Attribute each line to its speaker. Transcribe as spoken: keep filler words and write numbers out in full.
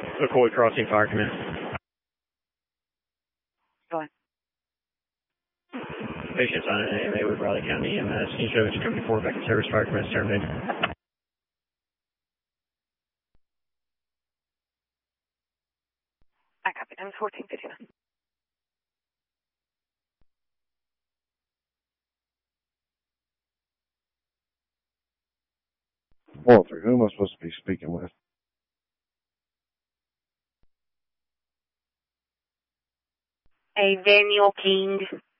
Speaker 1: McCoy Crossing Fire Command.
Speaker 2: Go on.
Speaker 1: Patients on an A M A with Raleigh County E M S. Each of coming forward back to service. Fire Command terminated.
Speaker 2: I copy. I'm fourteen fifty-nine.
Speaker 3: Walter, who am I supposed to be speaking with?
Speaker 2: A Daniel King.